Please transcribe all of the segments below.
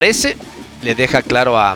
Ese le deja claro a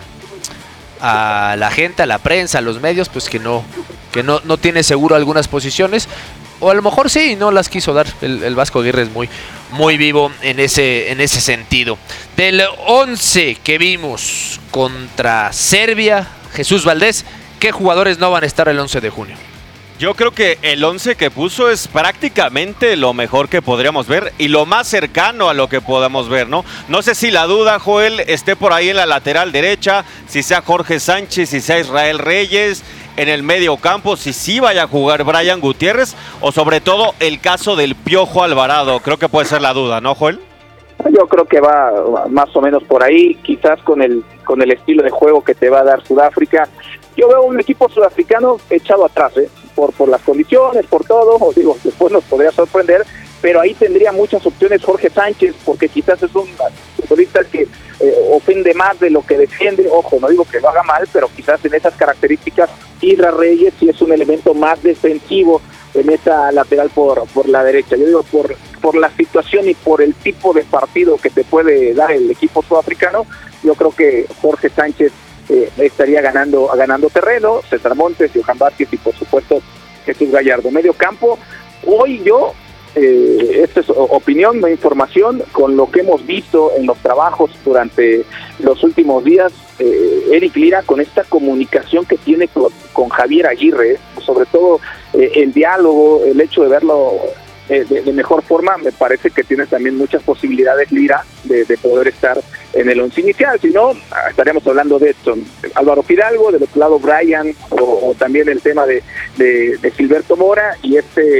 la gente, a la prensa, a los medios, pues que no tiene seguro algunas posiciones, o a lo mejor sí, no las quiso dar. El Vasco Aguirre es muy vivo en ese sentido. Del 11 que vimos contra Serbia, Jesús Valdés, ¿qué jugadores no van a estar el 11 de junio? Yo creo que el 11 que puso es prácticamente lo mejor que podríamos ver y lo más cercano a lo que podamos ver, ¿no? No sé si la duda, Joel, esté por ahí en la lateral derecha, si sea Jorge Sánchez, si sea Israel Reyes, en el medio campo, si sí vaya a jugar Brian Gutiérrez, o sobre todo el caso del Piojo Alvarado. Creo que puede ser la duda, ¿no, Joel? Yo creo que va más o menos por ahí, quizás con el estilo de juego que te va a dar Sudáfrica. Yo veo un equipo sudafricano echado atrás, por las condiciones, por todo, os digo, después nos podría sorprender, pero ahí tendría muchas opciones Jorge Sánchez, porque quizás es un futbolista que ofende más de lo que defiende. Ojo, no digo que lo haga mal, pero quizás en esas características Isra Reyes sí es un elemento más defensivo en esa lateral por la derecha. Yo digo, por la situación y por el tipo de partido que te puede dar el equipo sudafricano, yo creo que Jorge Sánchez estaría ganando terreno, César Montes, Johan Vázquez y por supuesto Jesús Gallardo. Medio campo, hoy yo, esta es opinión, no información, con lo que hemos visto en los trabajos durante los últimos días, Eric Lira, con esta comunicación que tiene con Javier Aguirre, sobre todo el diálogo, el hecho de verlo de mejor forma, me parece que tiene también muchas posibilidades Lira de poder estar en el once inicial. Si no, estaríamos hablando de Edson, Álvaro Fidalgo, del otro lado Brian, o también el tema de Gilberto Mora, y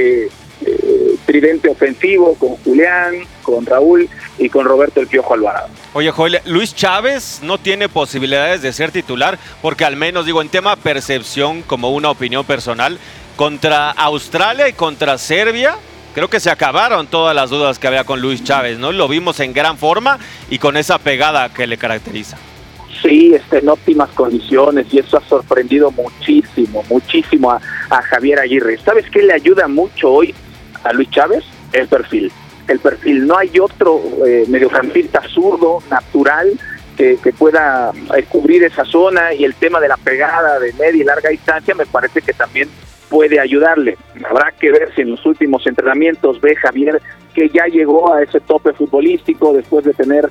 tridente ofensivo con Julián, con Raúl y con Roberto el Piojo Alvarado. Oye, Joel, Luis Chávez no tiene posibilidades de ser titular, porque al menos, digo, en tema percepción, como una opinión personal, contra Australia y contra Serbia, creo que se acabaron todas las dudas que había con Luis Chávez, ¿no? Lo vimos en gran forma y con esa pegada que le caracteriza. Sí, en óptimas condiciones, y eso ha sorprendido muchísimo a Javier Aguirre. ¿Sabes qué le ayuda mucho hoy a Luis Chávez? El perfil. No hay otro mediocampista zurdo, natural, que pueda cubrir esa zona, y el tema de la pegada de media y larga distancia me parece que también puede ayudarle. Habrá que ver si en los últimos entrenamientos ve Javier que ya llegó a ese tope futbolístico después de tener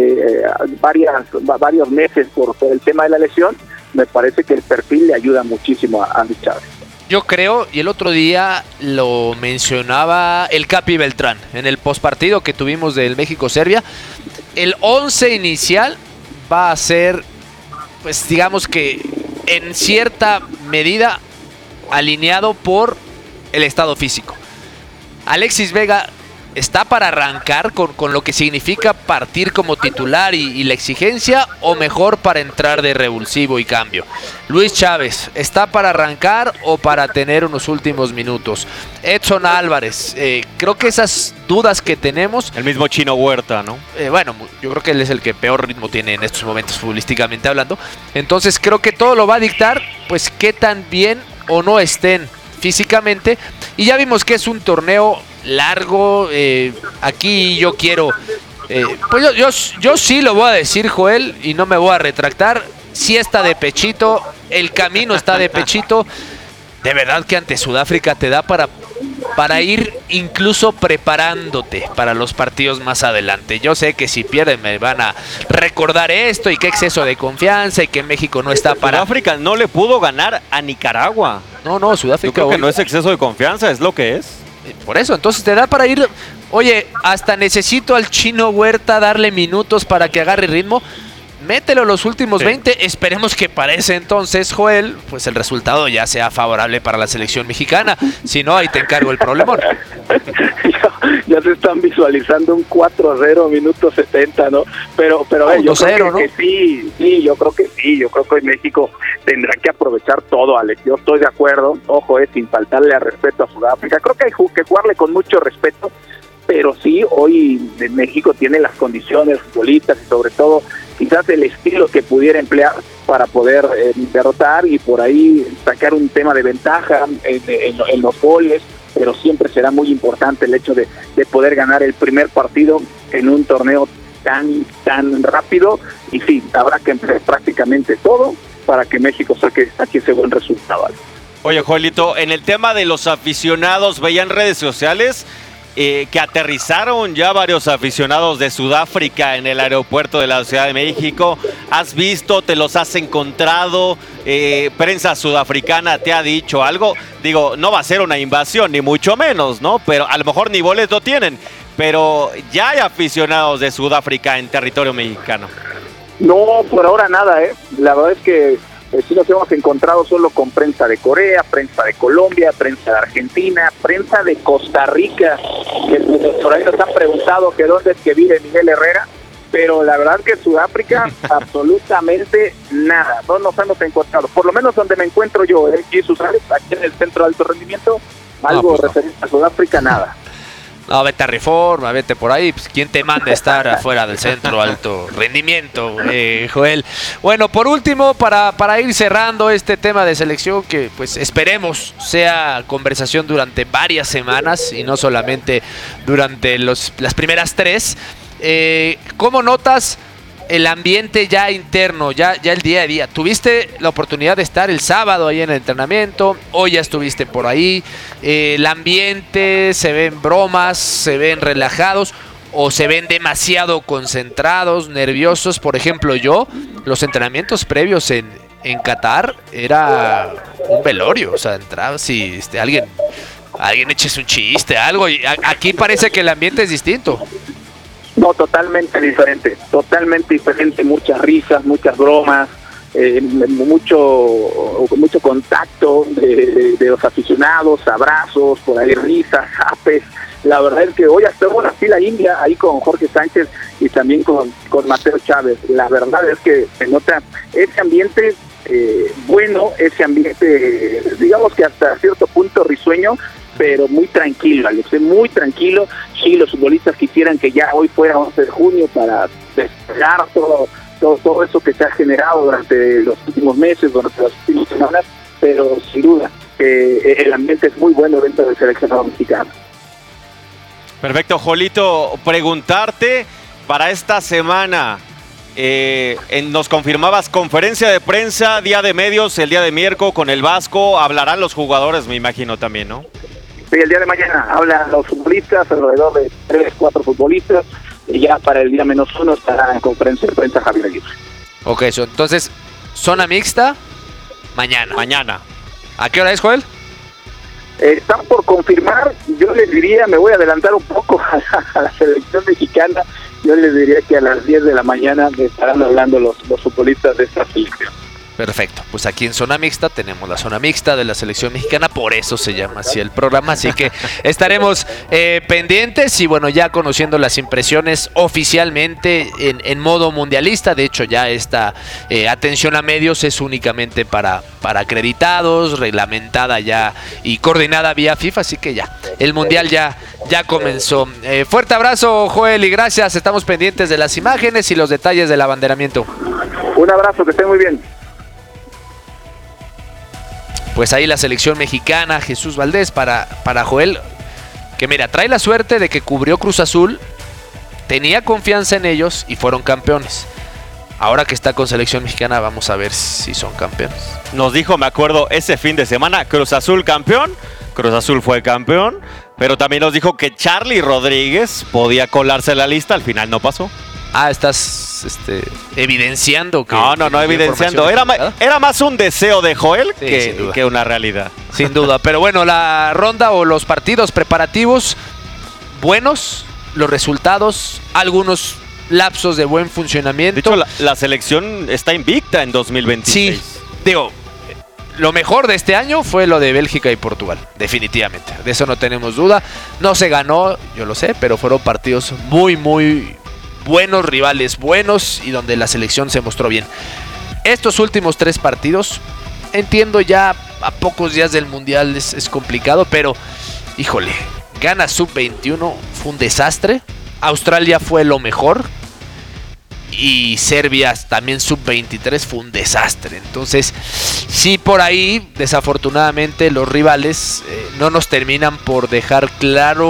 varios meses por el tema de la lesión. Me parece que el perfil le ayuda muchísimo a Luis Chávez. Yo creo, y el otro día lo mencionaba el Capi Beltrán en el postpartido que tuvimos del México-Serbia, el 11 inicial va a ser, pues digamos que en cierta medida alineado por el estado físico. Alexis Vega está para arrancar con lo que significa partir como titular y la exigencia, o mejor para entrar de revulsivo y cambio. Luis Chávez está para arrancar o para tener unos últimos minutos. Edson Álvarez, creo que esas dudas que tenemos. El mismo Chino Huerta, ¿no? Bueno, yo creo que él es el que peor ritmo tiene en estos momentos futbolísticamente hablando. Entonces creo que todo lo va a dictar pues qué tan bien o no estén físicamente, y ya vimos que es un torneo largo. Aquí yo quiero pues yo sí lo voy a decir, Joel, y no me voy a retractar. Sí está de pechito, el camino está de pechito. De verdad que ante Sudáfrica te da para ir incluso preparándote para los partidos más adelante. Yo sé que si pierden me van a recordar esto, y qué exceso de confianza, y que México no está para... Sudáfrica no le pudo ganar a Nicaragua. No, Sudáfrica... Yo creo que no es exceso de confianza, es lo que es. Por eso, entonces te da para ir... Oye, hasta necesito al Chino Huerta darle minutos para que agarre ritmo. Mételo los últimos 20, esperemos que para ese entonces, Joel, pues el resultado ya sea favorable para la selección mexicana. Si no, ahí te encargo el problemón. Ya se están visualizando un 4-0 minuto 70, ¿no? Pero yo creo que sí, yo creo que sí. Yo creo que México tendrá que aprovechar todo, Alex. Yo estoy de acuerdo, ojo, sin faltarle al respeto a Sudáfrica. Creo que hay que jugarle con mucho respeto, pero sí, hoy México tiene las condiciones futbolistas y sobre todo quizás el estilo que pudiera emplear para poder derrotar y por ahí sacar un tema de ventaja en los goles, pero siempre será muy importante el hecho de poder ganar el primer partido en un torneo tan rápido, y sí, habrá que empezar prácticamente todo para que México saque aquí ese buen resultado. Oye, Joelito, en el tema de los aficionados, veía en redes sociales que aterrizaron ya varios aficionados de Sudáfrica en el aeropuerto de la Ciudad de México. ¿Has visto, te los has encontrado? ¿Prensa sudafricana te ha dicho algo? Digo, no va a ser una invasión, ni mucho menos, ¿no? Pero a lo mejor ni boleto tienen, pero ya hay aficionados de Sudáfrica en territorio mexicano. No, por ahora nada, La verdad es que sí nos hemos encontrado solo con prensa de Corea, prensa de Colombia, prensa de Argentina, prensa de Costa Rica, que por ahí nos han preguntado que dónde es que vive Miguel Herrera, pero la verdad que Sudáfrica absolutamente nada, no nos hemos encontrado, por lo menos donde me encuentro yo, Jesús Alex, aquí en el Centro de Alto Rendimiento, algo referente a Sudáfrica, nada. No, vete a Reforma, vete por ahí. Pues, ¿quién te manda estar afuera del Centro Alto Rendimiento, Joel? Bueno, por último, para ir cerrando este tema de selección, que pues esperemos sea conversación durante varias semanas y no solamente durante las primeras 3. ¿Cómo notas el ambiente ya interno, ya el día a día? Tuviste la oportunidad de estar el sábado ahí en el entrenamiento, hoy ya estuviste por ahí, el ambiente, se ven bromas, se ven relajados o se ven demasiado concentrados, nerviosos. Por ejemplo, los entrenamientos previos en Qatar era un velorio, o sea, entraba si alguien eches un chiste, algo, y aquí parece que el ambiente es distinto. No, totalmente diferente, muchas risas, muchas bromas, mucho contacto de los aficionados, abrazos, por ahí risas, zapes. La verdad es que hoy hasta hubo una fila india ahí con Jorge Sánchez y también con Mateo Chávez. La verdad es que se nota ese ambiente bueno, ese ambiente, digamos que hasta cierto punto risueño, pero muy tranquilo, Alex, muy tranquilo. Sí, los futbolistas quisieran que ya hoy fuera 11 de junio para despegar todo eso que se ha generado durante los últimos meses, durante las últimas semanas, pero sin duda el ambiente es muy bueno dentro del seleccionado mexicano. Perfecto, Jolito, preguntarte para esta semana, nos confirmabas conferencia de prensa, día de medios, el día de miércoles con el Vasco, hablarán los jugadores, me imagino también, ¿no? Sí, el día de mañana hablan los futbolistas, alrededor de 3-4 futbolistas, y ya para el día -1 estará en conferencia de prensa Javier Aguirre. Ok, entonces, zona mixta, mañana. ¿A qué hora es, Joel? Están por confirmar, yo les diría, me voy a adelantar un poco a la selección mexicana, yo les diría que a las 10 de la mañana estarán hablando los futbolistas de esta selección. Perfecto, pues aquí en zona mixta tenemos la zona mixta de la selección mexicana, por eso se llama así el programa, así que estaremos pendientes y bueno, ya conociendo las impresiones oficialmente en modo mundialista. De hecho ya esta atención a medios es únicamente para acreditados, reglamentada ya y coordinada vía FIFA, así que ya, el mundial ya comenzó. Fuerte abrazo, Joel, y gracias, estamos pendientes de las imágenes y los detalles del abanderamiento. Un abrazo, que estén muy bien. Pues ahí la selección mexicana, Jesús Valdés, para Joel, que mira, trae la suerte de que cubrió Cruz Azul, tenía confianza en ellos y fueron campeones. Ahora que está con selección mexicana, vamos a ver si son campeones. Nos dijo, me acuerdo, ese fin de semana, Cruz Azul campeón, Cruz Azul fue campeón, pero también nos dijo que Charly Rodríguez podía colarse en la lista, al final no pasó. Ah, estás evidenciando que... No evidenciando. Era más un deseo de Joel que una realidad. Sin duda. Pero bueno, la ronda o los partidos preparativos buenos, los resultados, algunos lapsos de buen funcionamiento. De hecho, la selección está invicta en 2026. Sí, digo, lo mejor de este año fue lo de Bélgica y Portugal, definitivamente. De eso no tenemos duda. No se ganó, yo lo sé, pero fueron partidos muy, muy buenos, rivales buenos y donde la selección se mostró bien. Estos últimos 3 partidos, entiendo ya a pocos días del Mundial es complicado, pero híjole, gana Sub-21, fue un desastre. Australia fue lo mejor y Serbia también Sub-23 fue un desastre. Entonces, sí, por ahí, desafortunadamente, los rivales no nos terminan por dejar claro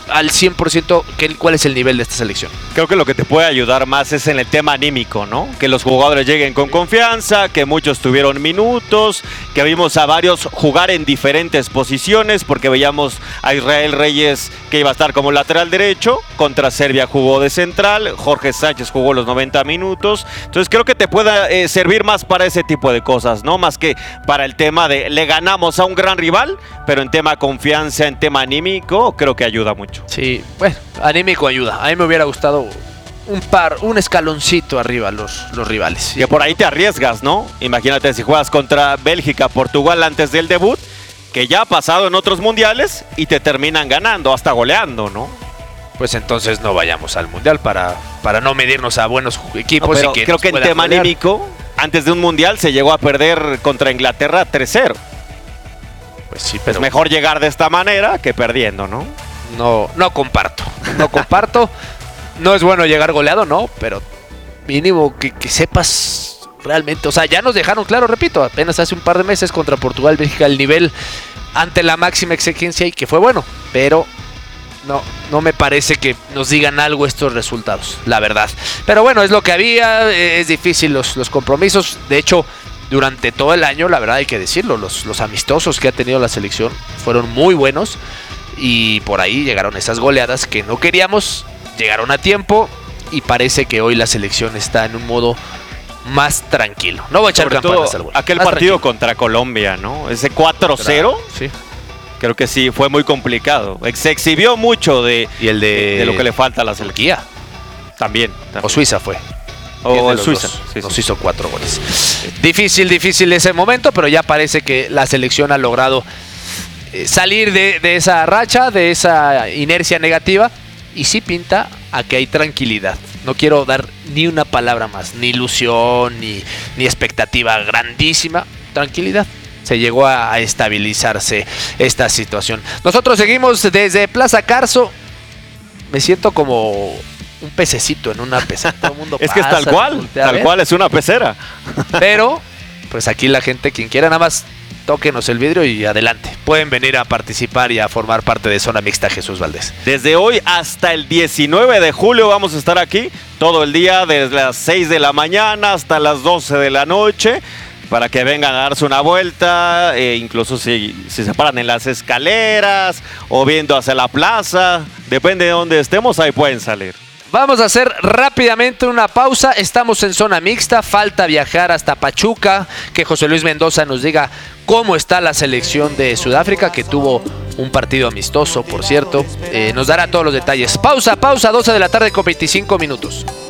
al 100% cuál es el nivel de esta selección. Creo que lo que te puede ayudar más es en el tema anímico, ¿no? Que los jugadores lleguen con confianza, que muchos tuvieron minutos, que vimos a varios jugar en diferentes posiciones, porque veíamos a Israel Reyes que iba a estar como lateral derecho, contra Serbia jugó de central, Jorge Sánchez jugó los 90 minutos, entonces creo que te puede servir más para ese tipo de cosas, ¿no? Más que para el tema de le ganamos a un gran rival, pero en tema confianza, en tema anímico, creo que ayuda mucho. Sí, bueno, anímico ayuda. A mí me hubiera gustado un escaloncito arriba los rivales. Que por ahí te arriesgas, ¿no? Imagínate si juegas contra Bélgica, Portugal antes del debut, que ya ha pasado en otros mundiales y te terminan ganando, hasta goleando, ¿no? Pues entonces no vayamos al mundial para no medirnos a buenos equipos. No, pero y que creo que en tema anímico, antes de un mundial se llegó a perder contra Inglaterra 3-0. Pues sí, pero es mejor llegar de esta manera que perdiendo, ¿no? No comparto. No es bueno llegar goleado, no, pero mínimo que sepas realmente. O sea, ya nos dejaron claro, repito, apenas hace un par de meses contra Portugal, Bélgica, el nivel ante la máxima exigencia y que fue bueno, pero no me parece que nos digan algo estos resultados, la verdad. Pero bueno, es lo que había, es difícil los compromisos. De hecho, durante todo el año, la verdad hay que decirlo, los amistosos que ha tenido la selección fueron muy buenos y por ahí llegaron esas goleadas que no queríamos, llegaron a tiempo y parece que hoy la selección está en un modo más tranquilo. No voy a echar campanas al vuelo. Aquel más partido tranquilo. Contra Colombia, ¿no? Ese 4-0. Sí. Creo que sí, fue muy complicado. Se exhibió mucho de lo que le falta a la selección. Turquía. También. O Suiza fue. O Suiza. Nos hizo 4 goles. Difícil ese momento, pero ya parece que la selección ha logrado salir de esa racha, de esa inercia negativa, y sí pinta a que hay tranquilidad. No quiero dar ni una palabra más, ni ilusión, ni expectativa grandísima. Tranquilidad. Se llegó a estabilizarse esta situación. Nosotros seguimos desde Plaza Carso. Me siento como un pececito en una pecera. Todo el mundo es que es tal cual es una pecera. Pero, pues aquí la gente, quien quiera, nada más tóquenos el vidrio y adelante. Pueden venir a participar y a formar parte de Zona Mixta, Jesús Valdés. Desde hoy hasta el 19 de julio vamos a estar aquí todo el día, desde las 6 de la mañana hasta las 12 de la noche. Para que vengan a darse una vuelta, incluso si se paran en las escaleras o viendo hacia la plaza, depende de dónde estemos, ahí pueden salir. Vamos a hacer rápidamente una pausa, estamos en Zona Mixta, falta viajar hasta Pachuca, que José Luis Mendoza nos diga cómo está la selección de Sudáfrica, que tuvo un partido amistoso, por cierto, nos dará todos los detalles. Pausa, 12 de la tarde con 25 minutos.